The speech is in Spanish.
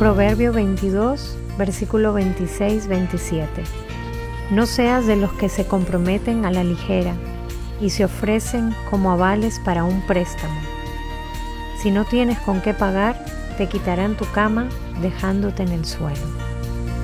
Proverbio 22, versículo 26-27. No seas de los que se comprometen a la ligera y se ofrecen como avales para un préstamo. Si no tienes con qué pagar, te quitarán tu cama dejándote en el suelo.